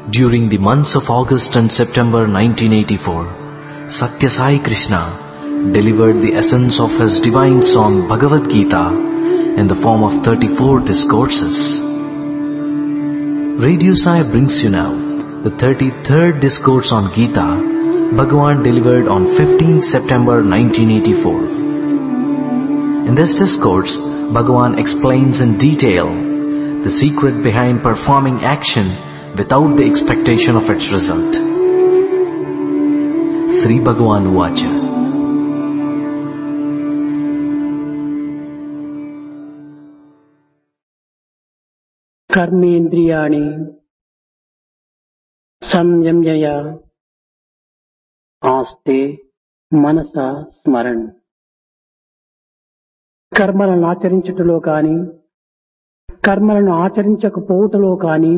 During the months of August and September 1984, Satya Sai Krishna delivered the essence of his divine song Bhagavad Gita in the form of 34 discourses. Radio Sai brings you now the 33rd discourse on Gita, Bhagavan delivered on 15th September 1984. In this discourse, Bhagavan explains in detail the secret behind performing action without the expectation of its result. Sri Bhagavan Uvacha. కర్మేంద్రియాణి సంయమ్య ఆస్తే మనస స్మరణ్. కర్మలను ఆచరించుటలో కాని కర్మలను ఆచరించకపోవటలో కాని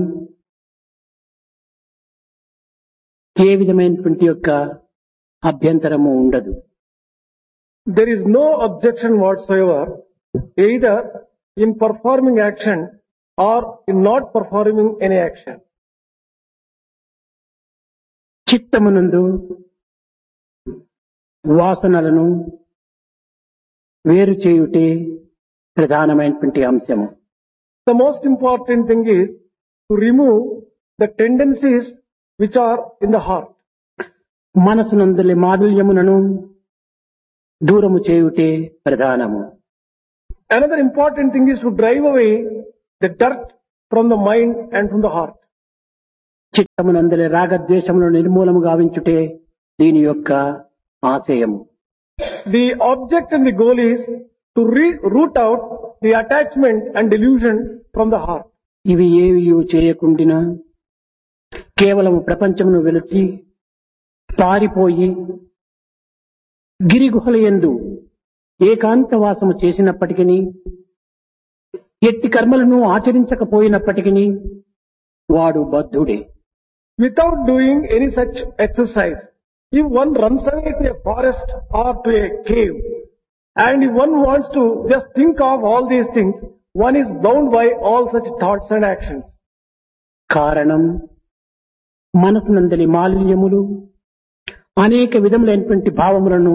ఏ విధమైనటువంటి యొక్క అభ్యంతరము ఉండదు. There is no objection whatsoever, either in performing action or in not performing any action. చిత్తమునందు వాసనలను వేరు చేయుటే ప్రధానమైనటువంటి అంశము. The most important thing is to remove the tendencies which are in the heart. మనసునందులి మాధుర్యములను దూరము చేయుటే ప్రధానము. Another important thing is to drive away the dirt from the mind and from the heart. చిత్తమునందులి రాగద్వేషములను నిర్మూలము గావించుటే దీని యొక్క ఆశయము. The object and the goal is to root out the attachment and delusion from the heart. ఇవి ఏవి చేయకుండినా కేవలము ప్రపంచమును వెలిచి పారిపోయి గిరిగుహలయందు ఏకాంతవాసము చేసినప్పటికీ ఎట్టి కర్మలను ఆచరించకపోయినప్పటికీ వాడు బద్ధుడే. Without doing any such exercise, if one runs away to a forest or to a cave, and if one wants to just think of all these things, one is bound by all such thoughts and actions. కారణం మనసునందలి మాలిన్యములు అనేక విధములైనటువంటి భావములను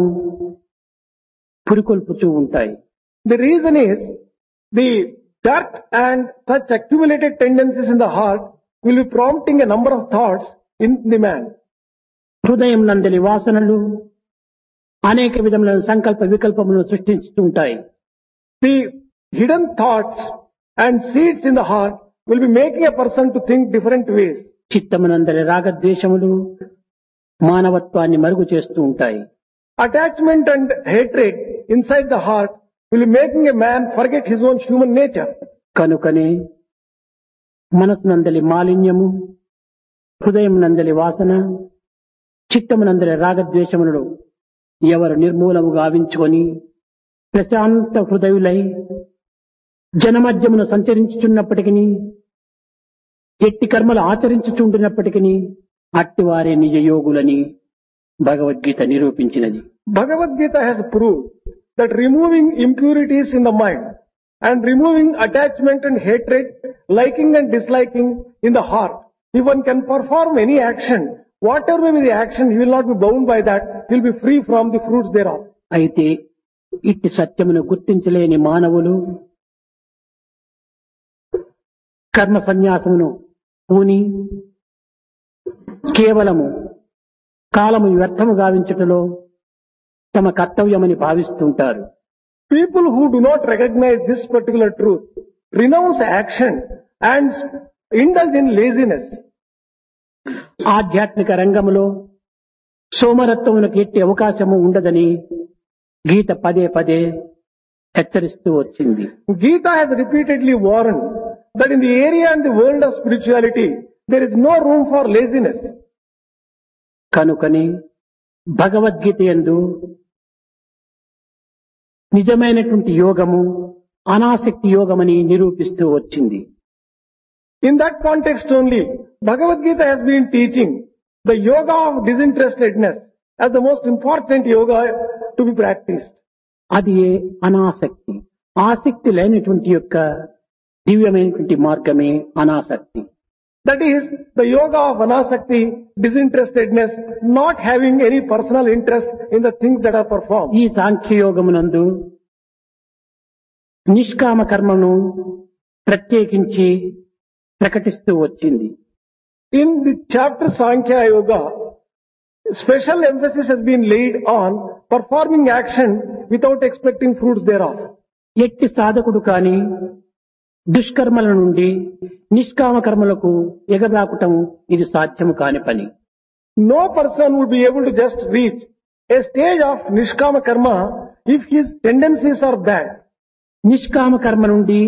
పురికొల్పుతూ ఉంటాయి. The reason is the dirt and such accumulated tendencies in the heart will be prompting a number of thoughts in the man. హృదయం నందలి వాసనలు అనేక విధములైన సంకల్ప వికల్పములను సృష్టిస్తూ ఉంటాయి. The hidden thoughts and seeds in the heart will be making a person to think different ways. చిత్తమునందలి రాగద్వేషములు మానవత్వాన్ని మరుగు చేస్తూ ఉంటాయి. Attachment and hatred inside the heart will be making a man forget his own human nature. కనుకనే మనసునందలి మాలిన్యము, హృదయం నందలి వాసన, చిత్తమునందలి రాగద్వేషములను ఎవరు నిర్మూలము గావించుకొని ప్రశాంత హృదయులై జనమధ్యమును సంచరించుచున్నప్పటికీ ఎట్టి కర్మలు ఆచరించుచుండినప్పటికీ అట్టివారే నిజ యోగులని Bhagavad Gita నిరూపించినది. Bhagavad Gita has proved that removing impurities in the mind and removing attachment and hatred, liking and disliking in the heart, if one can perform any action, whatever may be the action, he will not be bound by that, he will be free from the fruits thereof. అయితే ఇట్టి సత్యమును గుర్తించలేని మానవులు కర్మ సన్యాసమును పూని కేవలము కాలము వ్యర్థము గావించుటలో తమ కర్తవ్యమని భావిస్తుంటారు. People who do not recognize this particular truth renounce action and indulge in laziness. ఆధ్యాత్మిక రంగములో సోమరత్వమునకు ఎట్టి అవకాశము ఉండదని గీత పదే పదే హెచ్చరిస్తూ వచ్చింది. Gita has repeatedly warned that in the area and the world of spirituality, there is no room for laziness. కనుకనే భగవద్గీత యందు నిజమైనటువంటి యోగము అనాసక్తి యోగమని నిరూపిస్తూ వచ్చింది. In that context only, Bhagavad Gita has been teaching the yoga of disinterestedness as the most important yoga to be practiced. అది అనాసక్తి. ఆసక్తి లేనటువంటి యొక్క దివ్యమైనటువంటి మార్గమే అనాసక్తి. That is the yoga of anasakti, disinterestedness, not having any personal interest in the things that are performed. ఈ సాంఖ్యయోగమునందు నిష్కామ కర్మను ప్రత్యేకించి ప్రకటిస్తూ వచ్చింది. In the chapter Sankhya Yoga, special emphasis has been laid on performing action without expecting fruits thereof. ఎట్టి సాధకుడు కాని దుష్కర్మల నుండి నిష్కామ కర్మలకు ఎగబాకటం ఇది సాధ్యము కాని పని. No person would be able to just reach a stage of nishkama karma if his tendencies are bad. నిష్కామ కర్మ నుండి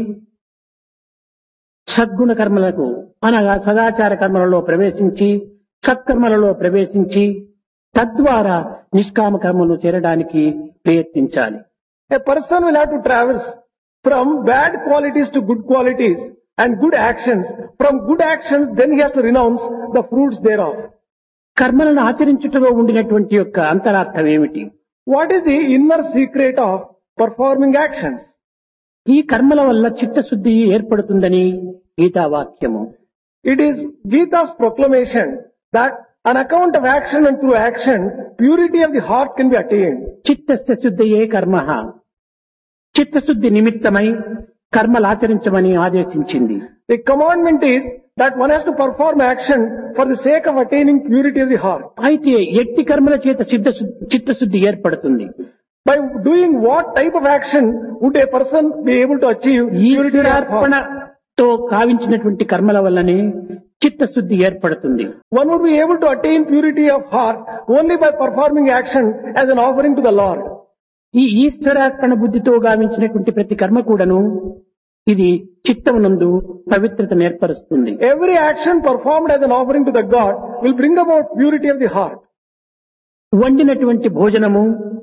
సద్గుణ కర్మలకు అనగా సదాచార కర్మలలో ప్రవేశించి సత్కర్మలలో ప్రవేశించి తద్వారా నిష్కామ కర్మలు చేరడానికి ప్రయత్నించాలి. A person will have to traverse from bad qualities to good qualities and good actions. From good actions, then he has to renounce the fruits thereof. కర్మలను ఆచరించుటలో ఉండినటువంటి యొక్క అంతరార్థం ఏమిటి? What is the inner secret of performing actions? ఈ కర్మల వల్ల చిత్తశుద్ధి ఏర్పడుతుందని గీతావాక్యము. It is Gita's proclamation that on account of action and through action, purity of the heart can be attained. చిత్తస్య శుద్ధయే కర్మః. చిత్తశుద్ధి నిమిత్తమై కర్మలు ఆచరించమని ఆదేశించింది. The commandment is that one has to perform action for the sake of attaining purity of the heart. అయితే ఎట్టి కర్మల చేత చిత్తశుద్ధి ఏర్పడుతుంది? By doing what type of action would a person be able to achieve purity of heart? ఈశ్వరార్పణతో కావించినటువంటి కర్మల వల్లనే చిత్తశుద్ధి ఏర్పడుతుంది. One would be able to attain purity of heart only by performing action as an offering to the Lord. ఈ ఈశ్వరార్పణ బుద్ధితో గావించినటువంటి ప్రతి కర్మ కూడాను ఇది చిత్తమునందు పవిత్రతను ఏర్పరుస్తుంది. Every action performed as an offering to the God will bring about purity of the heart. వండినటువంటి భోజనము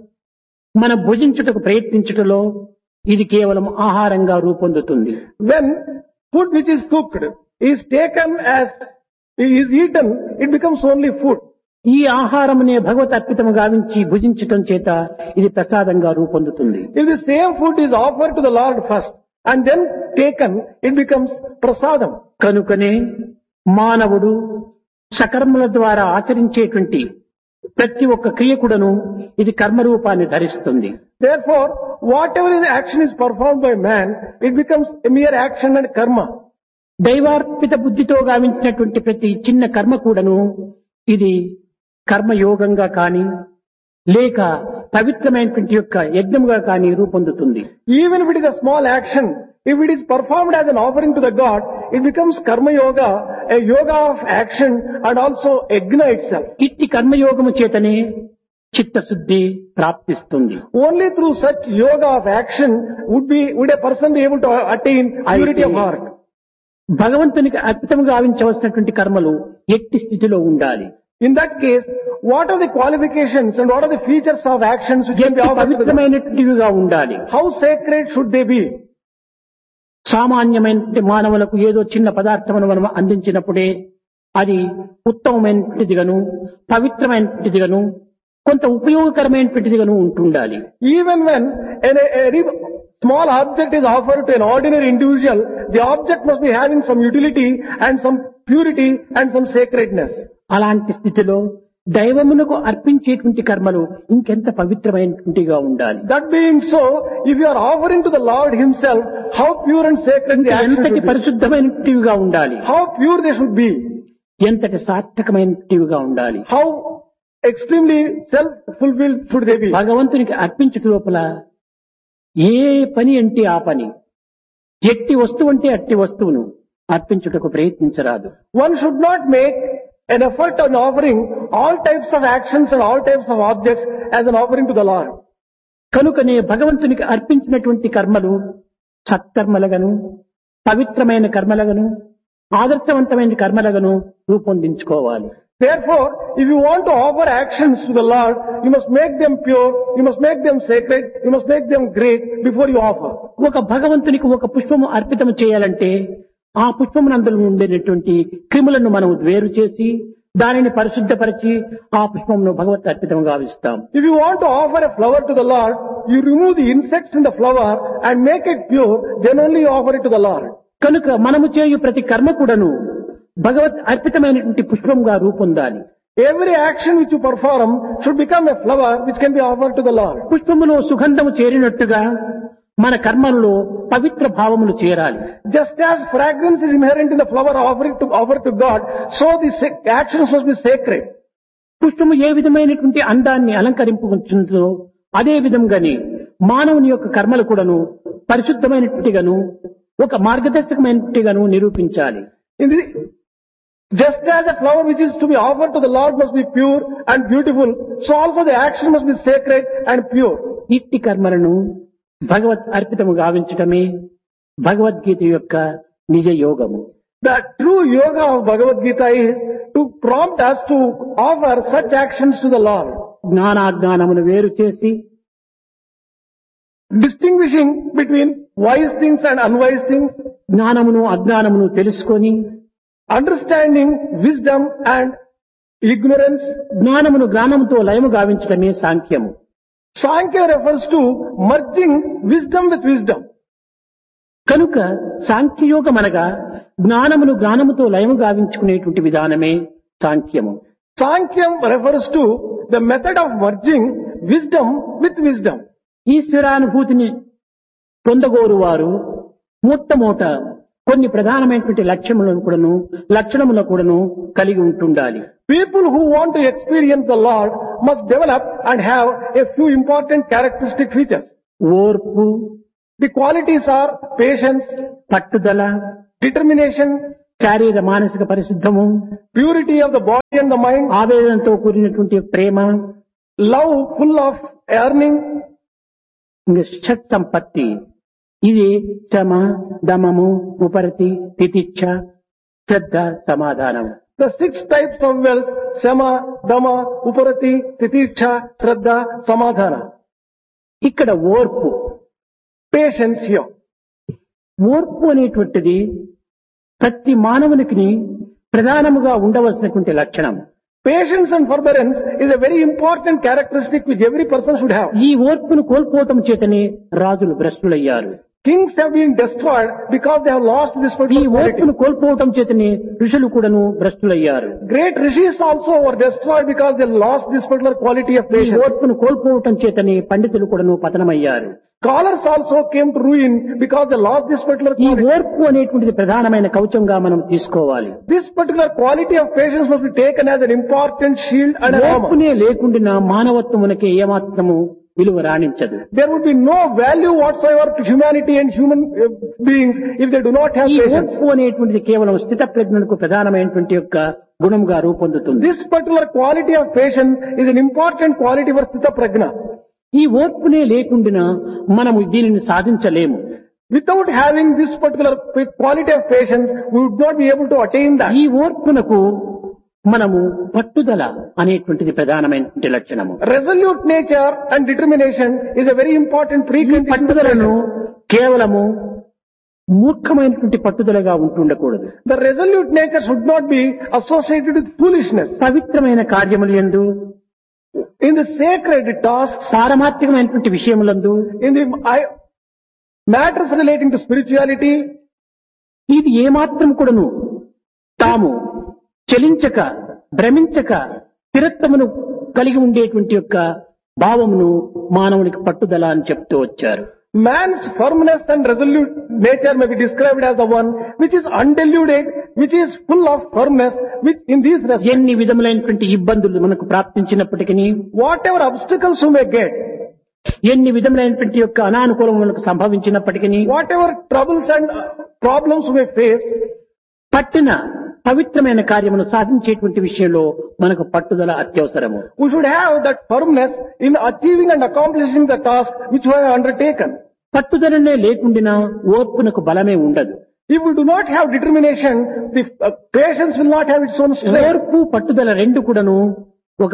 మనం భుజించుటకు ప్రయత్నించుటలో ఇది కేవలం ఆహారంగా రూపొందుతుంది. When food which is cooked is taken as is eaten, it becomes only food. ఈ ఆహారమునే భగవత్ అర్పితము గావించి భుజించటం చేత ఇది ప్రసాదంగా రూపొందుతుంది. If the same food is offered to the Lord first and then taken, it becomes prasadam. కనుకనే మానవుడు సకర్మల ద్వారా ఆచరించేటువంటి ప్రతి ఒక్క క్రియకుడను ఇది కర్మరూపాన్ని ధరిస్తుంది. Therefore, whatever action is performed by man, it becomes a mere action and karma. దైవార్పిత బుద్ధితో గావించినటువంటి ప్రతి చిన్న కర్మ కూడాను ఇది కర్మయోగంగా కాని లేక పవిత్రమైనటువంటి యొక్క యజ్ఞముగా కాని రూపొందుతుంది. Even if it is a small action, if it is performed as an offering to the God, it becomes karma yoga, a yoga of action and also yajna itself. ఇట్టి కర్మయోగము చేతనే చిత్తశుద్ధి ప్రాప్తిస్తుంది. Only through such yoga of action would a person be able to attain purity of heart. భగవంతునికి అర్పితముగా గావించవలసినటువంటి కర్మలు ఎట్టి స్థితిలో ఉండాలి. In that case, what are the qualifications and what are the features of actions which can be offered to the God? పవిత్రమైనటువంటివిగా ఉండాలి. How sacred should they be? సామాన్యమైన మానవులకు ఏదో చిన్న పదార్థమును మనం అందించినప్పుడే అది ఉత్తమమైనటువంటిదిగాను పవిత్రమైనటువంటిదిగాను కొంత ఉపయోగకరమైనటువంటిదిగాను ఉంటుండాలి. Even when a small object is offered to an ordinary individual, the object must be having some utility and some purity and some sacredness. అలాంటి స్థితిలో దైవమునకు అర్పించేటువంటి కర్మలు ఇంకెంత పవిత్రమైనటువంటిగా ఉండాలి. That being so, if you are offering to the Lord himself, how pure and sacred the action ఎంతటి should be. పరిశుద్ధమైనటువంటివిగా ఉండాలి. How pure they should be. ఎంతటి సార్థకమైనటువంటివిగా ఉండాలి. How extremely self-fulfilled should they be. భగవంతునికి అర్పించుట లోపల ఏ పని అంటే ఆ పని, ఎట్టి వస్తువు అంటే అట్టి వస్తువును అర్పించుటకు ప్రయత్నించరాదు. One should not make an effort on offering all types of actions and all types of objects as an offering to the Lord. కనుకనే భగవంతునికి అర్పించినటువంటి కర్మలు సత్కర్మలుగాను పవిత్రమైన కర్మలుగాను ఆదర్శవంతమైన కర్మలుగాను రూపొందించుకోవాలి. Therefore, if you want to offer actions to the Lord, you must make them pure, you must make them sacred, you must make them great before you offer. ఒక భగవంతునికి ఒక పుష్పము అర్పితం చేయాలంటే ఆ పుష్పమునందులో ఉండేటువంటి క్రిములను మనం వేరు చేసి దానిని పరిశుద్ధపరిచి ఆ పుష్పమును భగవత్ అర్పితంగా గావిస్తాం. If you want to offer a flower to the Lord, you remove the insects in the flower and make it pure, then only you offer it to the Lord. కనుక మనము చేయు ప్రతి కర్మ కూడాను భగవత్ అర్పితమైనటువంటి పుష్పంగా రూపొందాలి. Every action which you perform should become a flower which can be offered to the Lord. పుష్పములో సుగంధము చేరినట్టుగా మన కర్మల్లో పవిత్ర భావములు చేరాలి. Just as fragrance is inherent in the flower offered to God, so the actions must be sacred. పుష్పము ఏ విధమైనటువంటి అందాన్ని అలంకరింపుతుందో అదే విధంగానే మానవుని యొక్క కర్మలు కూడాను పరిశుద్ధమైనట్టుగాను ఒక మార్గదర్శకమైనట్టుగాను నిరూపించాలి. Just as a flower which is to be offered to the Lord must be pure and beautiful, so also the action must be sacred and pure. ఇట్టి కర్మలను భగవత్ అర్పితము గావించటమే భగవద్గీత యొక్క నిజ యోగము. The true yoga of Bhagavad Gita is to prompt us to offer such actions to the Lord. జ్ఞానాజ్ఞానమును వేరు చేసి Distinguishing between wise things and unwise things, జ్ఞానమును అజ్ఞానమును తెలుసుకొని understanding wisdom and ignorance. జ్ఞానమును జ్ఞానముతో లయము గావించటమే సాంఖ్యము. Sankhya refers to merging wisdom with wisdom. కనుక సాంఖ్యయోగం అనగా జ్ఞానమును జ్ఞానముతో లయము గావించుకునేటువంటి విధానమే సాంఖ్యము. Sankhya refers to the method of merging wisdom with wisdom. ఈశ్వరానుభూతిని పొందగోరు వారు మొట్టమొదట కొన్ని ప్రధానమైనటువంటి లక్షణములను కూడాను కలిగి ఉంటుండాలి. People who want to experience the Lord must develop and have a few important characteristic features. ఓర్పు, The qualities are patience, పట్టుదల, determination, శారీర మానసిక పరిశుద్ధము, purity of the body and the mind, ఆవేదనతో కూడినటువంటి ప్రేమ, love full of yearning, ఇంకా shut సంపత్తి. ఇది శమ, దమము, ఉపరతి, తితిచ్ఛ, శ్రద్ధ, సమాధానం. the 6 types of wealth, Shama, Dama, Uparati, Titiksha, Shraddha, Samadhana. ఇక్కడ ఓర్పు, Patience here. ఓర్పు అనేటువంటిది ప్రతి మానవునికి ప్రధానముగా ఉండవలసినటువంటి లక్షణం. Patience and forbearance is a very important characteristic which every person should have. ఈ ఓర్పును కోల్పోవటం చేతనే రాజులు భ్రష్టులయ్యారు. Kings have been destroyed because they have lost this ఈ particular quality. ఓర్పును కోల్పోవటం చేతనే ఋషులు కూడాను భ్రష్టులయ్యారు. Great rishis also were destroyed because they lost this particular quality of ఈ patience. ఓర్పును కోల్పోవటం చేతనే పండితులు కూడాను పతనమయ్యారు. Scholars also came to ruin because they lost this particular ఈ quality. ఓర్పు అనేటువంటిది ప్రధానమైన కవచంగా మనం తీసుకోవాలి. This particular quality of patience must be taken as an important shield and an armor. ఓర్పునే లేకుండా మానవత్వమునకి ఏమాత్రము విలువ రాణించదు. There would be no value whatsoever to humanity and human beings if they do not have ఈ patience. ఓర్పు అనేటువంటిది కేవలం స్థిత ప్రజ్ఞకు ప్రధానమైనటువంటి యొక్క గుణంగా రూపొందుతుంది. This particular quality of patience is an important quality for Sthita Prajna. ఈ ఓర్పునే లేకుండా మనము దీనిని సాధించలేము. Without having this particular quality of patience, we would not be able to attain that. ఈ ఓర్పునకు మనము పట్టుదల అనేటువంటిది ప్రధానమైనటువంటి లక్షణము. Resolute nature and determination is a very important ఈ precondition. పట్టుదలను కేవలము మూర్ఖమైనటువంటి పట్టుదలగా ఉంటుండకూడదు. The resolute nature should not be associated with foolishness. పవిత్రమైన కార్యములు యందు, In the sacred tasks, సారమాత్రికమైనటువంటి విషయములందు, in the matters relating to spirituality, ఇది ఏమాత్రం కూడాను తాము చలించక, భ్రమించక, స్థిరత్వమును కలిగి ఉండేటువంటి యొక్క భావమును మానవునికి పట్టుదల అని చెప్తూ వచ్చారు. man's firmness and resolute nature may be described as the one which is undiluted, which is full of firmness, which in these respects, ఎన్ని విధములైనటువంటి ఇబ్బందులు మనకు ప్రాప్తించినప్పటికీ, whatever obstacles you may get, ఎన్ని విధములైనటువంటి యొక్క అనానుకూలం మనకు సంభవించినప్పటికీ, whatever troubles and problems you may face, పట్టిన పవిత్రమైన కార్యమును సాధించేటువంటి విషయంలో మనకు పట్టుదల అత్యవసరము. we should have that firmness in achieving and accomplishing the task which we have undertaken. పట్టుదలనే లేకుండా ఓర్పునకు బలమే ఉండదు. If we do not have determination, the patience will not have its own strength. ఓర్పు, పట్టుదల రెండు కూడాను ఒక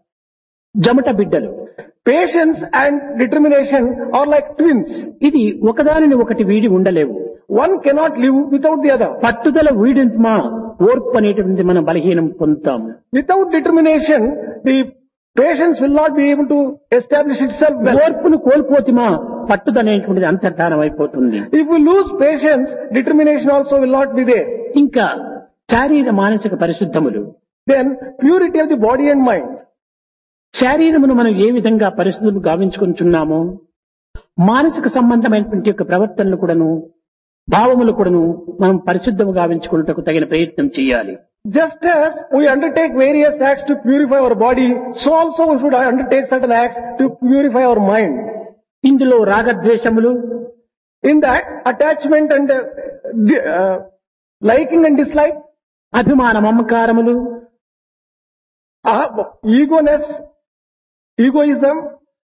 జమట బిడ్డలు. Patience and determination are like twins. ఇది ఒకదానిని ఒకటి వీడి ఉండలేవు. One cannot live without the other. పట్టుదల వీడించమా ఓర్పు అనేటువంటి మనం బలహీనం పొందుతాము. Without determination, the patience will not be able to establish itself well. ఓర్పును కోల్పోతిమా పట్టుదల అనేటువంటిది అంతర్ధానం అయిపోతుంది. If we lose patience, determination also will not be there. ఇంకా శారీర మానసిక పరిశుద్ధములు. Then purity of the body and mind. శారీరమును మనం ఏ విధంగా పరిశుద్ధులు గావించుకుంటున్నామో మానసిక సంబంధమైనటువంటి యొక్క ప్రవర్తనలు కూడాను భావములు కూడాను మనం పరిశుద్ధము గావించుకున్నటకు తగిన ప్రయత్నం చేయాలి. Just as we undertake various acts to purify our body, so also we should undertake certain acts to purify our mind. ఇందులో రాగద్వేషములు, In that, attachment and liking and dislike, అభిమాన మమకారములు, egoism,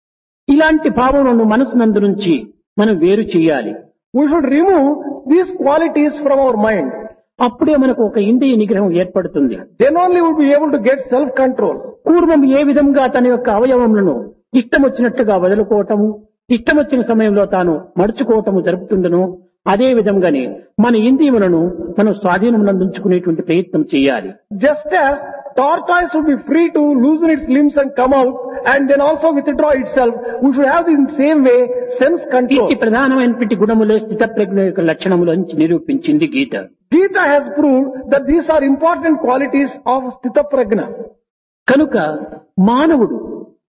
ఇలాంటి భావములను మనసునందు నుంచి మనం వేరు చేయాలి. we should remove these qualities from our mind. అప్పుడే మనకు ఒక ఇంద్రియ నిగ్రహం ఏర్పడుతుంది. Then only we will be able to get self-control. పూర్వం ఏ విధంగా తన యొక్క అవయవములను ఇష్టం వచ్చినట్టుగా వదులుకోవటము, ఇష్టం వచ్చిన సమయంలో తాను మడుచుకోవటము జరుపుతుండను, అదే విధంగానే మన ఇంద్రియములను మనం స్వాధీనమునందుకునేటువంటి ప్రయత్నం చేయాలి. Just as tortoise would be free to loosen its limbs and come out and then also withdraw itself, we should have in the same way sense control. ఈ ప్రధానమైనటువంటి గుణములే స్థితప్రజ్ఞ యొక్క లక్షణములు అని నిరూపించింది గీత. Gita has proved that these are important qualities of Sthita Prajna. కనుక మానవుడు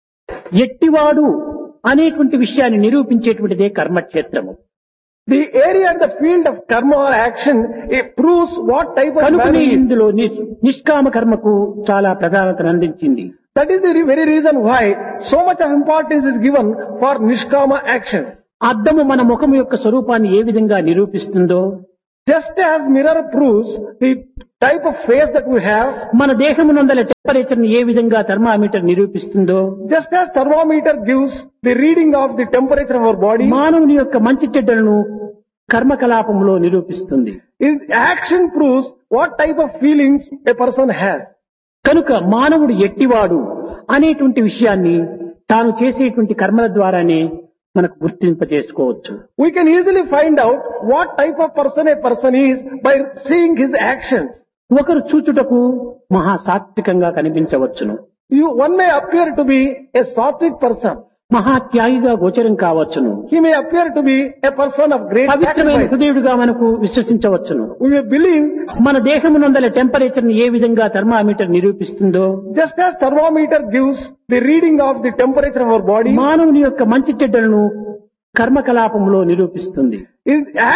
ఎట్టివాడు అనేటువంటి విషయాన్ని నిరూపించేటువంటిదే కర్మక్షేత్రము. The area and the field of karma or action, it proves what type of man కనుకనే he is. ఇందులో నిష్కామ కర్మకు చాలా ప్రాధాన్యతను అందించింది. That is the very reason why so much of importance is given for Nishkama action. అద్దము మన ముఖము యొక్క స్వరూపాన్ని ఏ విధంగా నిరూపిస్తుందో, Just as mirror proves the type of face that we have, మన దేహమునందల టెంపరేచర్ ని ఏ విధంగా thermometer నిరూపిస్తుందో, just as thermometer gives the reading of the temperature of our body, మానవుని యొక్క మంచి చెడ్డలను కర్మకలాపంలో నిరూపిస్తుంది. action proves what type of feelings a person has. కనుక మానవుడు ఎట్టివాడు అనేటువంటి విషయాన్ని తాను చేసేటువంటి కర్మల ద్వారానే మనకు గుర్తింపజేసుకోవచ్చు. We can easily find out what type of person a person is by seeing his actions. ఒకరు చూచుటకు మహా సాత్వికంగా కనిపించవచ్చును, One may appear to be a sattvic person. మహా త్యాగిగా గోచరం కావచ్చును, He may appear to be a person of great పవిత్రమైన sacrifice. హృదయుడుగా మనకు విశ్వసించవచ్చును. We may believe మన దేహమునందల temperature ని ఏ విధంగా thermometer నిరూపిస్తుందో, just as thermometer gives the reading of the temperature of our body, మానవుని యొక్క మంచి చెడ్డలను కర్మకలాపంలో నిరూపిస్తుంది.